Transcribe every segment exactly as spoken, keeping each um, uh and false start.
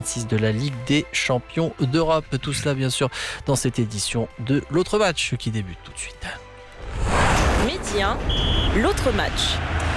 six de la Ligue des Champions d'Europe. Tout cela bien sûr dans cette édition de l'autre match qui débute tout de suite. Midi un, l'autre match.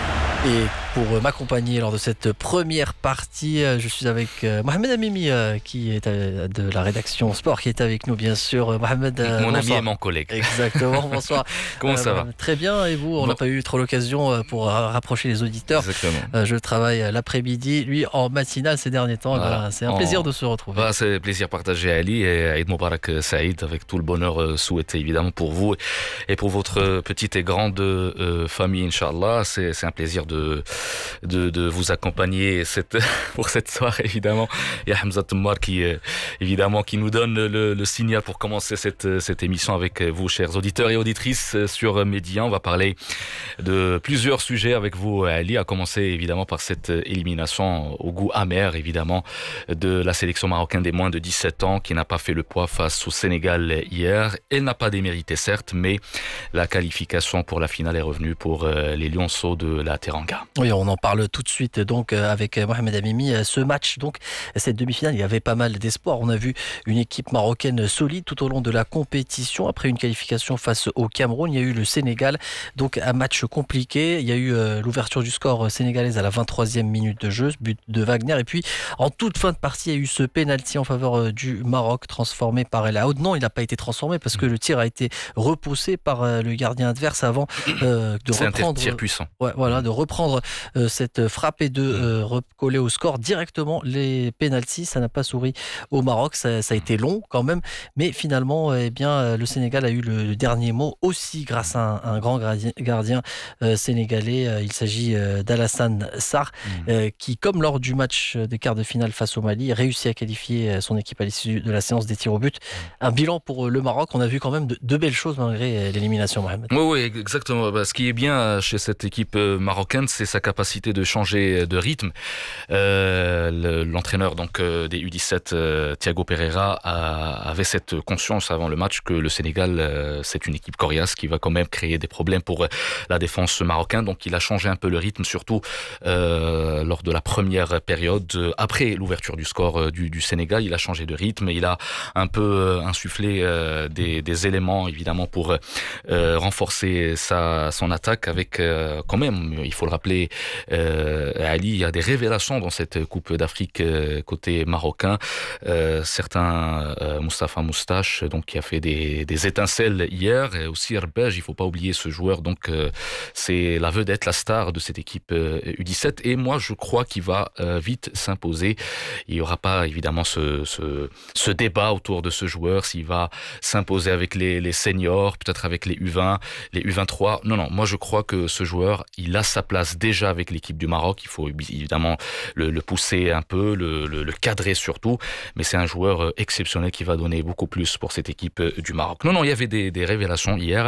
Et pour m'accompagner lors de cette première partie, je suis avec Mohamed Amimi qui est de la rédaction sport, qui est avec nous bien sûr. Mohamed, mon bonsoir. ami et mon collègue. Exactement, bonsoir. Comment ça euh, va? Très bien, et vous? On n'a bon. pas eu trop l'occasion pour rapprocher les auditeurs. Exactement. Je travaille l'après-midi, lui en matinale ces derniers temps. Voilà. Ben, c'est un plaisir en... de se retrouver. Voilà, c'est un plaisir partagé, Ali, et Aïd Moubarak Saïd, avec tout le bonheur souhaité évidemment pour vous et pour votre petite et grande euh, famille, Inch'Allah. C'est, c'est un plaisir de De, de vous accompagner cette, pour cette soirée, évidemment. Il y a Hamza Toumar qui, euh, évidemment, qui nous donne le, le signal pour commencer cette, cette émission avec vous, chers auditeurs et auditrices, sur Midi un. On va parler de plusieurs sujets avec vous, Ali, à commencer évidemment par cette élimination au goût amer, évidemment, de la sélection marocaine des moins de dix-sept ans qui n'a pas fait le poids face au Sénégal hier. Elle n'a pas démérité, certes, mais la qualification pour la finale est revenue pour les Lionceaux de la Teranga. Oui, on en parle tout de suite donc avec Mohamed Amimi. Ce match, donc cette demi-finale, il y avait pas mal d'espoir. On a vu une équipe marocaine solide tout au long de la compétition. Après une qualification face au Cameroun, il y a eu le Sénégal, donc un match compliqué. Il y a eu l'ouverture du score sénégalaise à la vingt-troisième minute de jeu, but de Wagner. Et puis en toute fin de partie, il y a eu ce penalty en faveur du Maroc transformé par El Aoud. Non, il n'a pas été transformé parce que le tir a été repoussé par le gardien adverse avant euh, de C'est reprendre. C'est un tir puissant. Ouais, voilà, de reprendre euh, cette frappe et de euh, recoller au score directement les pénaltys. Ça n'a pas souri au Maroc, ça, ça a été long quand même, mais finalement eh bien, le Sénégal a eu le, le dernier mot aussi grâce à un, un grand gardien, gardien euh, sénégalais. Il s'agit euh, d'Alassane Sarr euh, qui, comme lors du match des quarts de finale face au Mali, réussit à qualifier son équipe à l'issue de la séance des tirs au but. Un bilan pour le Maroc. On a vu quand même de, de belles choses malgré l'élimination, Mohamed. Oui, oui, exactement. Bah, ce qui est bien chez cette équipe marocaine, c'est sa capacité de changer de rythme. Euh, le, l'entraîneur donc euh, des U dix-sept, euh, Thiago Pereira, a, avait cette conscience avant le match que le Sénégal, euh, c'est une équipe coriace qui va quand même créer des problèmes pour la défense marocaine. Donc il a changé un peu le rythme, surtout euh, lors de la première période. Après l'ouverture du score euh, du, du Sénégal, il a changé de rythme. Il a un peu euh, insufflé euh, des, des éléments, évidemment, pour euh, renforcer sa, son attaque avec, euh, quand même, il faut le rappeler, euh, Ali, il y a des révélations dans cette Coupe d'Afrique euh, côté marocain. Euh, certains, euh, Moustapha Moustache, donc qui a fait des, des étincelles hier, et aussi Herbej, il faut pas oublier ce joueur. Donc euh, c'est la vedette, la star de cette équipe euh, U dix-sept. Et moi, je crois qu'il va euh, vite s'imposer. Il y aura pas évidemment ce, ce, ce débat autour de ce joueur, s'il va s'imposer avec les, les seniors, peut-être avec les U vingt, les U vingt-trois. Non, non. Moi, je crois que ce joueur, il a sa place déjà avec l'équipe du Maroc. Il faut évidemment le, le pousser un peu, le, le, le cadrer surtout, mais c'est un joueur exceptionnel qui va donner beaucoup plus pour cette équipe du Maroc. Non, non, il y avait des, des révélations hier.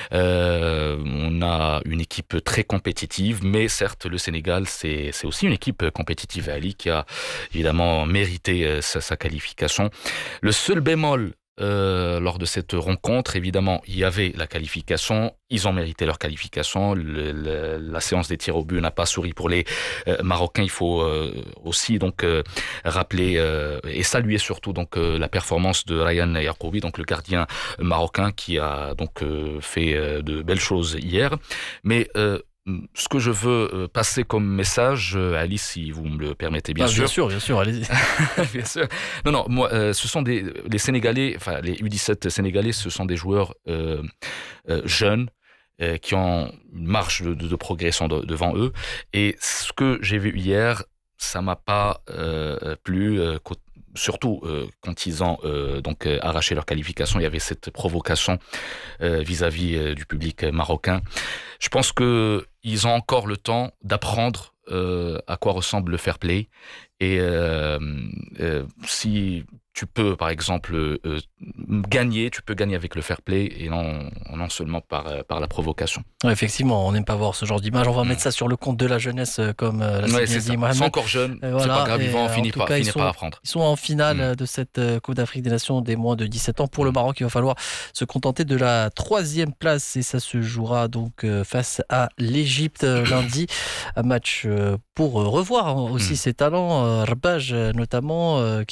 Euh, on a une équipe très compétitive, mais certes, le Sénégal, c'est, c'est aussi une équipe compétitive, Ali, qui a évidemment mérité sa, sa qualification. Le seul bémol Euh, lors de cette rencontre, évidemment, il y avait la qualification. Ils ont mérité leur qualification. Le, le, la séance des tirs au but n'a pas souri pour les euh, Marocains. Il faut euh, aussi donc euh, rappeler euh, et saluer surtout donc euh, la performance de Ryan Yacoubi, donc le gardien marocain qui a donc euh, fait euh, de belles choses hier. Mais euh, ce que je veux passer comme message, Alice, si vous me le permettez, bien ah, sûr. Bien sûr, bien sûr, allez-y. Bien sûr. Non, non, moi, euh, ce sont des les Sénégalais, enfin les U dix-sept sénégalais, ce sont des joueurs euh, euh, jeunes euh, qui ont une marge de, de, de progression de, devant eux. Et ce que j'ai vu hier, ça m'a pas euh, plu. Euh, Surtout euh, quand ils ont euh, donc euh, arraché leur qualification, il y avait cette provocation euh, vis-à-vis euh, du public marocain. Je pense que ils ont encore le temps d'apprendre euh, à quoi ressemble le fair play. Et euh, euh, si tu peux, par exemple, euh, gagner, tu peux gagner avec le fair play et non, non seulement par, par la provocation. Ouais, effectivement, on n'aime pas voir ce genre d'image. On va mmh. mettre ça sur le compte de la jeunesse, comme l'a ouais, dit c'est Mohamed. Ils sont encore jeunes, voilà, c'est pas grave, ils vont en finir, par, cas, finir sont, par apprendre. Ils sont en finale mmh. de cette Coupe d'Afrique des Nations des moins de dix-sept ans. Pour le Maroc, il va falloir se contenter de la troisième place et ça se jouera donc face à l'Égypte lundi. Un match pour revoir aussi mmh. ses talents, Rbaj notamment,